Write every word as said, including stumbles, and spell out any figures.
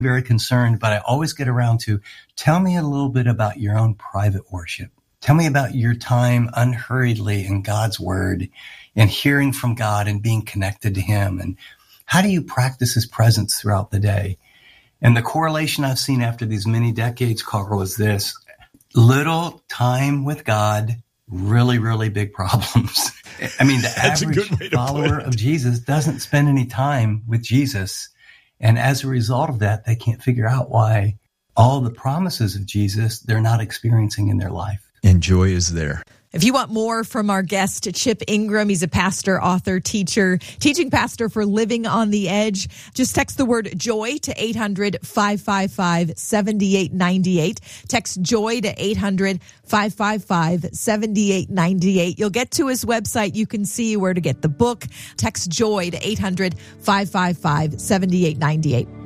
very concerned, but I always get around to tell me a little bit about your own private worship. Tell me about your time unhurriedly in God's word and hearing from God and being connected to him. And how do you practice his presence throughout the day? And the correlation I've seen after these many decades, Carl, is this: little time with God, really, really big problems. I mean, the average follower of Jesus doesn't spend any time with Jesus. And as a result of that, they can't figure out why all the promises of Jesus they're not experiencing in their life. And joy is there. If you want more from our guest, Chip Ingram, he's a pastor, author, teacher, teaching pastor for Living on the Edge. Just text the word joy to eight hundred, five five five, seven eight nine eight. Text joy to eight hundred, five five five, seven eight nine eight. You'll get to his website. You can see where to get the book. Text joy to eight hundred, five five five, seven eight nine eight.